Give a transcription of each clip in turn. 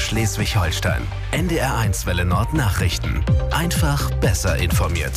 Schleswig-Holstein. NDR1 Welle Nord Nachrichten. Einfach besser informiert.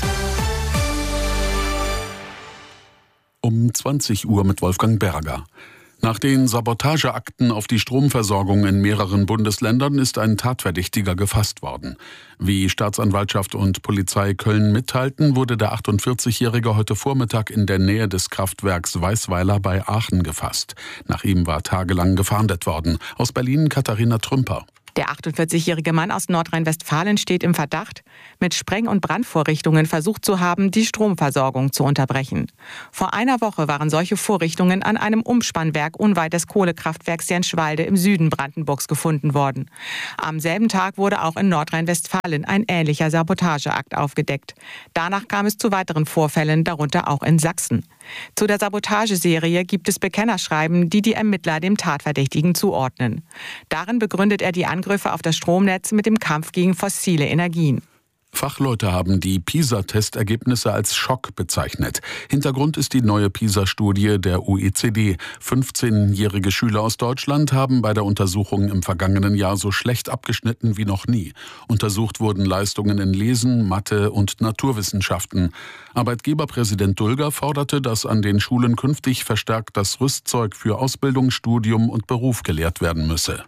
Um 20 Uhr mit Wolfgang Berger. Nach den Sabotageakten auf die Stromversorgung in mehreren Bundesländern ist ein Tatverdächtiger gefasst worden. Wie Staatsanwaltschaft und Polizei Köln mitteilten, wurde der 48-Jährige heute Vormittag in der Nähe des Kraftwerks Weißweiler bei Aachen gefasst. Nach ihm war tagelang gefahndet worden. Aus Berlin Katharina Trümper. Der 48-jährige Mann aus Nordrhein-Westfalen steht im Verdacht, mit Spreng- und Brandvorrichtungen versucht zu haben, die Stromversorgung zu unterbrechen. Vor einer Woche waren solche Vorrichtungen an einem Umspannwerk unweit des Kohlekraftwerks Jenschwalde im Süden Brandenburgs gefunden worden. Am selben Tag wurde auch in Nordrhein-Westfalen ein ähnlicher Sabotageakt aufgedeckt. Danach kam es zu weiteren Vorfällen, darunter auch in Sachsen. Zu der Sabotageserie gibt es Bekennerschreiben, die die Ermittler dem Tatverdächtigen zuordnen. Darin begründet er die Angriffe auf das Stromnetz mit dem Kampf gegen fossile Energien. Fachleute haben die PISA-Testergebnisse als Schock bezeichnet. Hintergrund ist die neue PISA-Studie der OECD. 15-jährige Schüler aus Deutschland haben bei der Untersuchung im vergangenen Jahr so schlecht abgeschnitten wie noch nie. Untersucht wurden Leistungen in Lesen, Mathe und Naturwissenschaften. Arbeitgeberpräsident Dulger forderte, dass an den Schulen künftig verstärkt das Rüstzeug für Ausbildung, Studium und Beruf gelehrt werden müsse.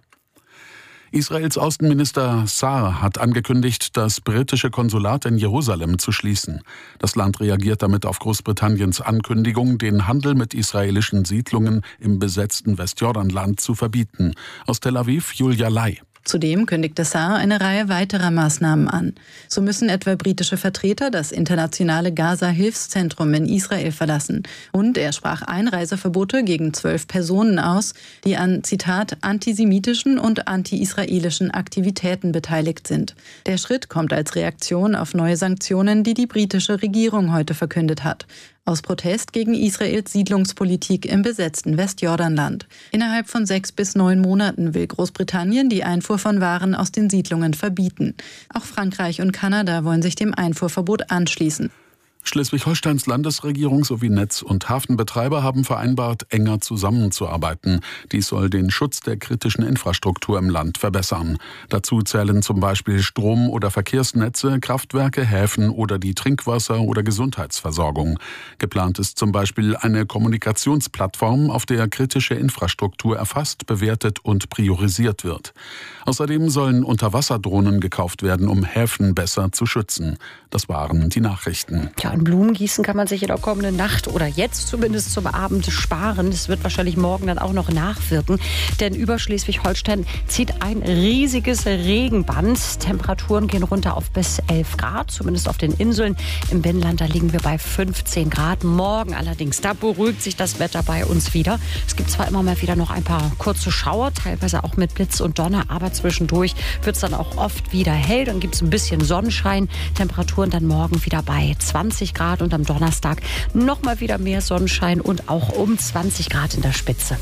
Israels Außenminister Saar hat angekündigt, das britische Konsulat in Jerusalem zu schließen. Das Land reagiert damit auf Großbritanniens Ankündigung, den Handel mit israelischen Siedlungen im besetzten Westjordanland zu verbieten. Aus Tel Aviv Julia Lai. Zudem kündigte Saar eine Reihe weiterer Maßnahmen an. So müssen etwa britische Vertreter das internationale Gaza-Hilfszentrum in Israel verlassen. Und er sprach Einreiseverbote gegen 12 Personen aus, die an, Zitat, antisemitischen und anti-israelischen Aktivitäten beteiligt sind. Der Schritt kommt als Reaktion auf neue Sanktionen, die die britische Regierung heute verkündet hat. Aus Protest gegen Israels Siedlungspolitik im besetzten Westjordanland. Innerhalb von 6 bis 9 Monaten will Großbritannien die Einfuhr von Waren aus den Siedlungen verbieten. Auch Frankreich und Kanada wollen sich dem Einfuhrverbot anschließen. Schleswig-Holsteins Landesregierung sowie Netz- und Hafenbetreiber haben vereinbart, enger zusammenzuarbeiten. Dies soll den Schutz der kritischen Infrastruktur im Land verbessern. Dazu zählen zum Beispiel Strom- oder Verkehrsnetze, Kraftwerke, Häfen oder die Trinkwasser- oder Gesundheitsversorgung. Geplant ist zum Beispiel eine Kommunikationsplattform, auf der kritische Infrastruktur erfasst, bewertet und priorisiert wird. Außerdem sollen Unterwasserdrohnen gekauft werden, um Häfen besser zu schützen. Das waren die Nachrichten. Ja, an Blumengießen kann man sich in der kommenden Nacht oder jetzt zumindest zum Abend sparen. Es wird wahrscheinlich morgen dann auch noch nachwirken, denn über Schleswig-Holstein zieht ein riesiges Regenband. Temperaturen gehen runter auf bis 11 Grad, zumindest auf den Inseln. Im Binnenland, da liegen wir bei 15 Grad. Morgen allerdings, da beruhigt sich das Wetter bei uns wieder. Es gibt zwar immer mal wieder noch ein paar kurze Schauer, teilweise auch mit Blitz und Donner, aber zwischendurch wird es dann auch oft wieder hell. Dann gibt es ein bisschen Sonnenschein. Temperaturen dann morgen wieder bei 20 Grad und am Donnerstag noch mal wieder mehr Sonnenschein und auch um 20 Grad in der Spitze.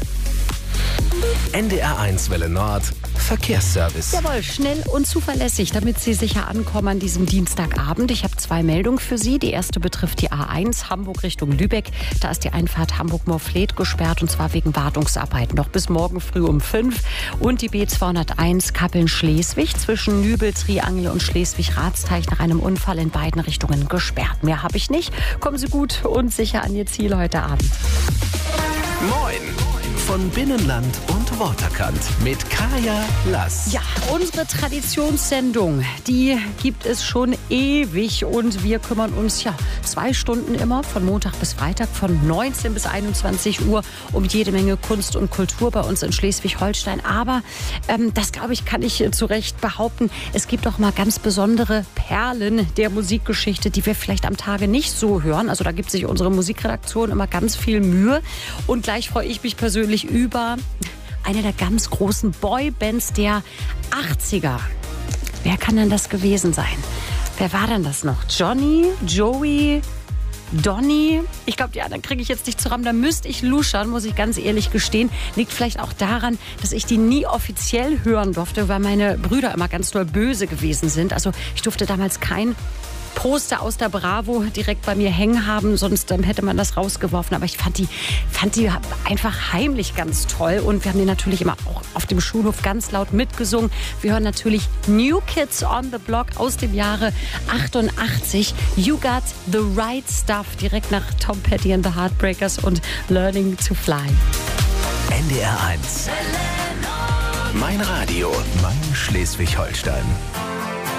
NDR1 Welle Nord Verkehrsservice. Jawohl, schnell und zuverlässig, damit Sie sicher ankommen an diesem Dienstagabend. Ich habe 2 Meldungen für Sie. Die erste betrifft die A1 Hamburg Richtung Lübeck. Da ist die Einfahrt Hamburg-Morfleet gesperrt und zwar wegen Wartungsarbeiten. Noch bis morgen früh um 5. Und die B201 Kappeln-Schleswig zwischen Nübel, Triangel und Schleswig-Ratsteich nach einem Unfall in beiden Richtungen gesperrt. Mehr habe ich nicht. Kommen Sie gut und sicher an Ihr Ziel heute Abend. Moin! Von Binnenland und Waterkant mit Kaya Lass. Ja, unsere Traditionssendung, die gibt es schon ewig und wir kümmern uns 2 Stunden immer von Montag bis Freitag von 19 bis 21 Uhr um jede Menge Kunst und Kultur bei uns in Schleswig-Holstein. Aber das, glaube ich, kann ich zu Recht behaupten, es gibt auch mal ganz besondere Perlen der Musikgeschichte, die wir vielleicht am Tage nicht so hören. Also da gibt sich unsere Musikredaktion immer ganz viel Mühe und gleich freue ich mich persönlich über eine der ganz großen Boybands der 80er. Wer kann denn das gewesen sein? Wer war denn das noch? Johnny, Joey, Donny? Ich glaube, die anderen kriege ich jetzt nicht zusammen. Da müsste ich luschern, muss ich ganz ehrlich gestehen. Liegt vielleicht auch daran, dass ich die nie offiziell hören durfte, weil meine Brüder immer ganz doll böse gewesen sind. Also ich durfte damals kein Poster aus der Bravo direkt bei mir hängen haben, sonst hätte man das rausgeworfen. Aber ich fand die einfach heimlich ganz toll und wir haben die natürlich immer auch auf dem Schulhof ganz laut mitgesungen. Wir hören natürlich New Kids on the Block aus dem Jahre 88. You Got the Right Stuff, direkt nach Tom Petty and the Heartbreakers und Learning to Fly. NDR 1. Mein Radio, mein Schleswig-Holstein.